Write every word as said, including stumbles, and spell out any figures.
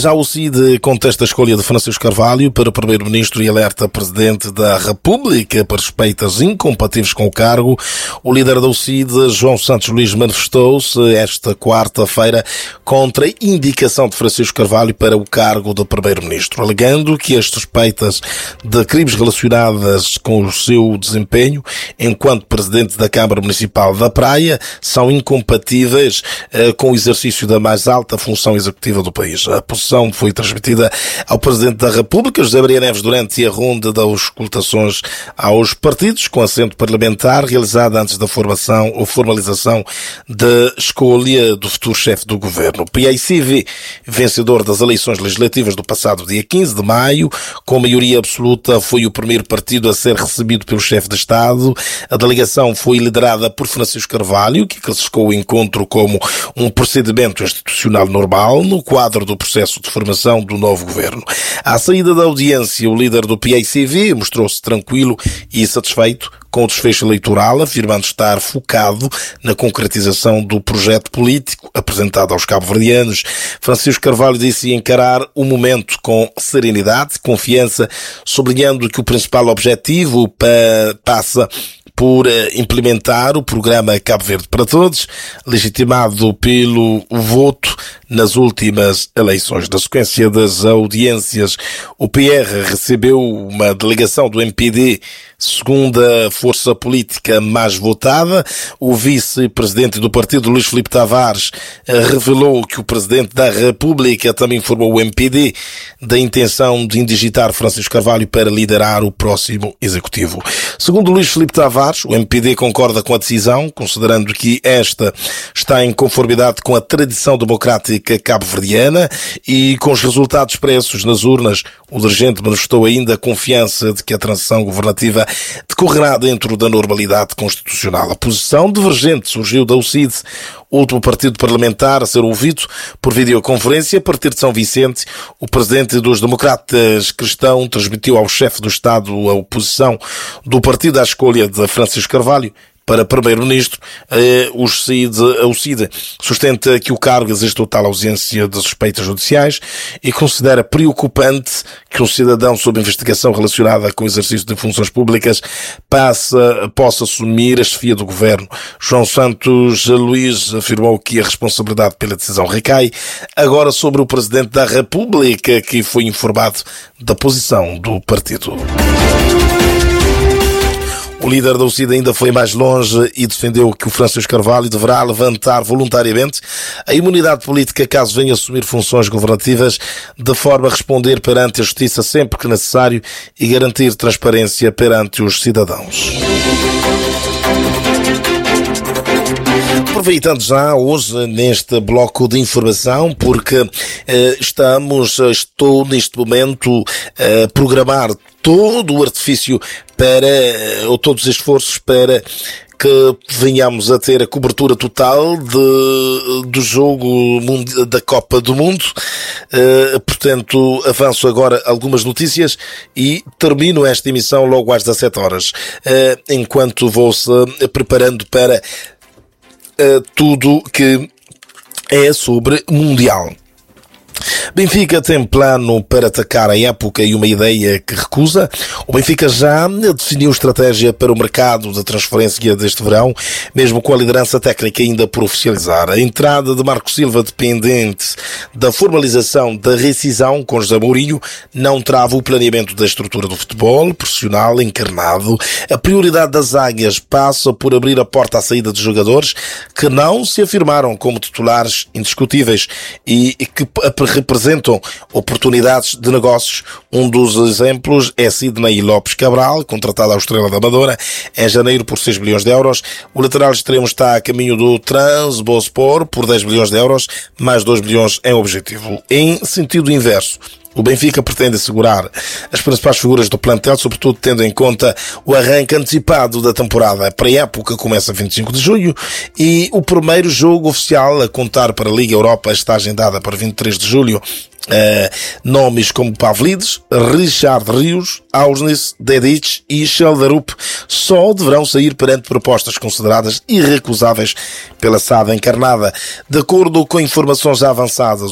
Já o C I D contesta a escolha de Francisco Carvalho para primeiro-ministro e alerta Presidente da República para suspeitas incompatíveis com o cargo. O líder do C I D, João Santos Luís, manifestou-se esta quarta-feira contra a indicação de Francisco Carvalho para o cargo de primeiro-ministro, alegando que as suspeitas de crimes relacionadas com o seu desempenho enquanto Presidente da Câmara Municipal da Praia são incompatíveis eh, com o exercício da mais alta função executiva do país. A posição foi transmitida ao Presidente da República, José Maria Neves, durante a ronda das auscultações aos partidos, com assento parlamentar, realizada antes da formação ou formalização da escolha do futuro chefe do governo. O P I C V, vencedor das eleições legislativas do passado dia quinze de maio, com maioria absoluta, foi o primeiro partido a ser recebido pelo chefe de Estado. A delegação foi liderada por Francisco Carvalho, que classificou o encontro como um procedimento institucional normal no quadro do processo de formação do novo governo. À saída da audiência, o líder do P I C V mostrou-se tranquilo e satisfeito com o desfecho eleitoral, afirmando estar focado na concretização do projeto político apresentado aos cabo-verdianos. Francisco Carvalho disse encarar o momento com serenidade e confiança, sublinhando que o principal objetivo pa- passa por implementar o programa Cabo Verde para Todos, legitimado pelo voto nas últimas eleições. Na sequência das audiências, o P R recebeu uma delegação do M P D, segunda força política mais votada. O vice-presidente do partido, Luís Filipe Tavares, revelou que o Presidente da República também informou o M P D da intenção de indigitar Francisco Carvalho para liderar o próximo Executivo. Segundo Luís Filipe Tavares, o M P D concorda com a decisão, considerando que esta está em conformidade com a tradição democrática cabo-verdiana e com os resultados expressos nas urnas. O dirigente manifestou ainda a confiança de que a transição governativa decorrerá dentro da normalidade constitucional. A posição divergente surgiu da U C I D, último partido parlamentar a ser ouvido por videoconferência a partir de São Vicente. O presidente dos Democratas Cristãos transmitiu ao chefe do Estado a oposição do partido à escolha de Francisco Carvalho para primeiro-ministro. O C I D, a U C I D sustenta que o cargo existe total ausência de suspeitas judiciais e considera preocupante que um cidadão sob investigação relacionada com o exercício de funções públicas passa, possa assumir a chefia do governo. João Santos Luís afirmou que a responsabilidade pela decisão recai agora sobre o Presidente da República, que foi informado da posição do partido. O líder da U C I D ainda foi mais longe e defendeu que o Francisco Carvalho deverá levantar voluntariamente a imunidade política caso venha assumir funções governativas, de forma a responder perante a justiça sempre que necessário e garantir transparência perante os cidadãos. Aproveitando já hoje neste bloco de informação, porque eh, estamos, estou neste momento a programar todo o artifício para, ou todos os esforços para que venhamos a ter a cobertura total de, do jogo da Copa do Mundo. Uh, portanto, avanço agora algumas notícias e termino esta emissão logo às dezassete horas, uh, enquanto vou-se preparando para Uh, tudo que é sobre Mundial. Benfica tem plano para atacar a época e uma ideia que recusa. O Benfica já definiu estratégia para o mercado de transferência deste verão, mesmo com a liderança técnica ainda por oficializar. A entrada de Marco Silva, dependente da formalização da rescisão com José Mourinho, não trava o planeamento da estrutura do futebol profissional encarnado. A prioridade das águias passa por abrir a porta à saída de jogadores que não se afirmaram como titulares indiscutíveis e que representam oportunidades de negócios. Um dos exemplos é Sidney Lopes Cabral, contratado à Estrela da Amadora em janeiro por seis milhões de euros. O lateral extremo está a caminho do Trabzonspor por dez milhões de euros, mais dois milhões em objetivo. Em sentido inverso, o Benfica pretende assegurar as principais figuras do plantel, sobretudo tendo em conta o arranque antecipado da temporada. A pré-época começa a vinte e cinco de julho e o primeiro jogo oficial a contar para a Liga Europa está agendada para vinte e três de julho. Uh, nomes como Pavlidis, Richard Rios, Ausnes, Dedic e Schelderup só deverão sair perante propostas consideradas irrecusáveis pela S A D encarnada. De acordo com informações já avançadas,